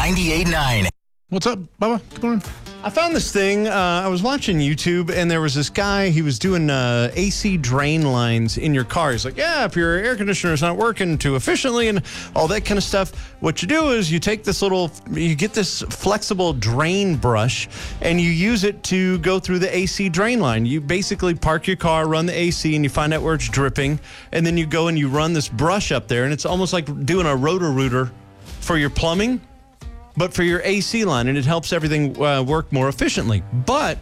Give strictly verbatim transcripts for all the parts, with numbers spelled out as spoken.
ninety-eight point nine. What's up, Bubba? Good morning. I found this thing. Uh, I was watching YouTube, and there was this guy. He was doing uh, A C drain lines in your car. He's like, yeah, if your air conditioner's not working too efficiently and all that kind of stuff, what you do is you take this little, you get this flexible drain brush, and you use it to go through the A C drain line. You basically park your car, run the A C, and you find out where it's dripping, and then you go and you run this brush up there, and it's almost like doing a roto-rooter for your plumbing, but for your A C line, and it helps everything uh, work more efficiently. But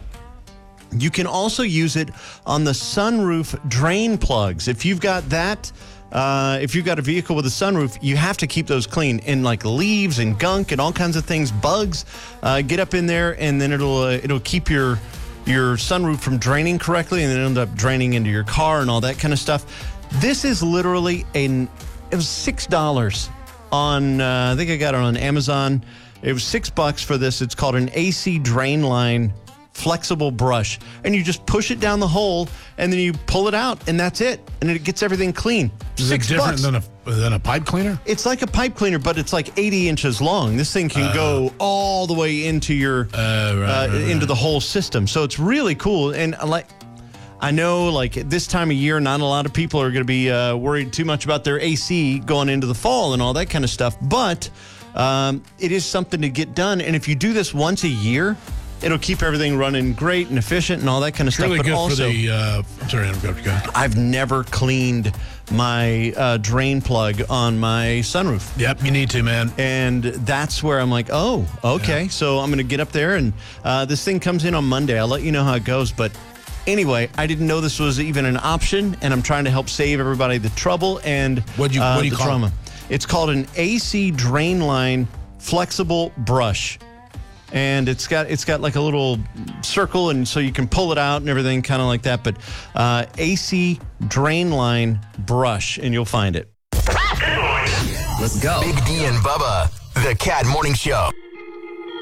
you can also use it on the sunroof drain plugs. If you've got that, uh, if you've got a vehicle with a sunroof, you have to keep those clean. And like leaves and gunk and all kinds of things, bugs, uh, get up in there, and then it'll uh, it'll keep your your sunroof from draining correctly, and then end up draining into your car and all that kind of stuff. This is literally an it was six dollars. On, uh, I think I got it on Amazon. It was six bucks for this. It's called an A C drain line flexible brush, and you just push it down the hole, and then you pull it out, and that's it, and it gets everything clean. Is Six it different bucks. than a than a pipe cleaner? It's like a pipe cleaner, but it's like eighty inches long. This thing can uh, go all the way into your uh, right, uh, right, right. into the whole system. So it's really cool, and like. I know, like, at this time of year, not a lot of people are going to be uh, worried too much about their A C going into the fall and all that kind of stuff, but um, it is something to get done, and if you do this once a year, it'll keep everything running great and efficient and all that kind of It's really stuff. good But also, for the, uh, I'm sorry, I interrupted you. Go ahead. I've never cleaned my uh, drain plug on my sunroof. Yep, you need to, man. And that's where I'm like, oh, okay, yeah. So I'm going to get up there, and uh, this thing comes in on Monday. I'll let you know how it goes, but anyway, I didn't know this was even an option, and I'm trying to help save everybody the trouble and What'd you, uh, what do you the call trauma. it? It's called an A C drain line flexible brush, and it's got it's got like a little circle, and so you can pull it out and everything, kind of like that. But uh, A C drain line brush, and you'll find it. Let's go. Big D and Bubba, the Cat Morning Show.